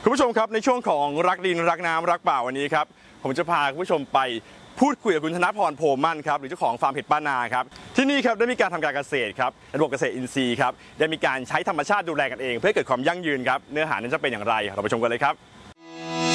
คุณผู้ชมครับในช่วงของรักดินรักน้ำรักป่าวันนี้ครับผมจะพาคุณผู้ชมไปพูดคุยกับคุณธนพรโพมั่นครับหรือเจ้าของฟาร์มเห็ดบ้านนาครับที่นี่ครับได้มีการทำการเกษตรครับระบบเกษตรอินทรีย์ครับได้มีการใช้ธรรมชาติดูแลกันเองเพื่อให้เกิดความยั่งยืนครับเนื้อหานั้นจะเป็นอย่างไรเราไปชมกันเลยครับ